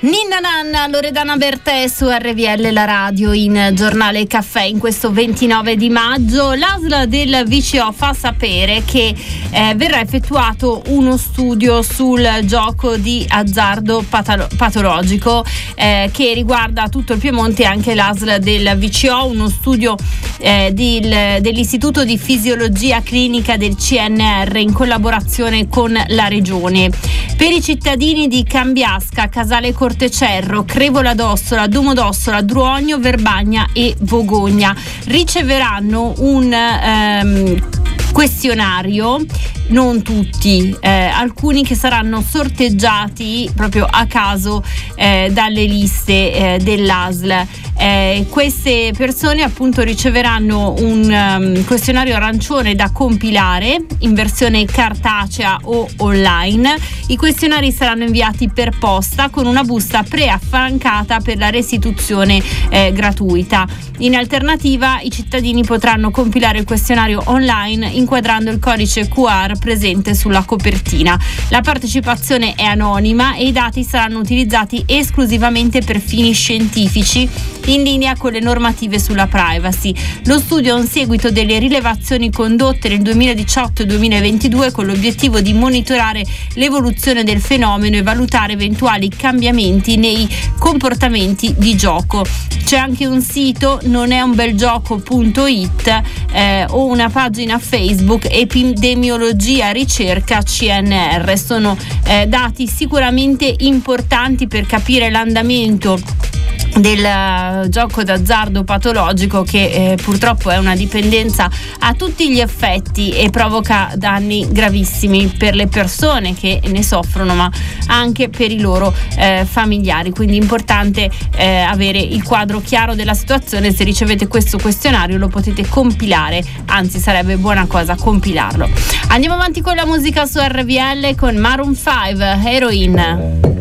Ninna Nanna, Loredana Bertè su RVL, la radio, in giornale Caffè in questo 29 di maggio. L'ASL del VCO fa sapere che verrà effettuato uno studio sul gioco di azzardo patologico che riguarda tutto il Piemonte e anche l'ASL del VCO, uno studio dell'Istituto di Fisiologia Clinica del CNR in collaborazione con la Regione. Per i cittadini di Cambiasca, Casale Cortecerro, Crevola d'Ossola, Domodossola, Druogno, Verbagna e Vogogna riceveranno un questionario, non tutti, alcuni che saranno sorteggiati proprio a caso dalle liste dell'ASL. Queste persone appunto riceveranno un questionario arancione da compilare in versione cartacea o online. I questionari saranno inviati per posta con una busta preaffrancata per la restituzione gratuita. In alternativa, i cittadini potranno compilare il questionario online inquadrando il codice QR presente sulla copertina. La partecipazione è anonima e i dati saranno utilizzati esclusivamente per fini scientifici in linea con le normative sulla privacy. Lo studio è un seguito delle rilevazioni condotte nel 2018 e 2022 con l'obiettivo di monitorare l'evoluzione del fenomeno e valutare eventuali cambiamenti nei comportamenti di gioco. C'è anche un sito nonèunbelgioco.it o una pagina Facebook Epidemiologia Ricerca CNR. Sono dati sicuramente importanti per capire l'andamento del gioco d'azzardo patologico che purtroppo è una dipendenza a tutti gli effetti e provoca danni gravissimi per le persone che ne soffrono, ma anche per i loro familiari. Quindi è importante avere il quadro chiaro della situazione. Se ricevete questo questionario lo potete compilare, anzi sarebbe buona cosa compilarlo. Andiamo avanti con la musica su RVL con Maroon 5, Heroin.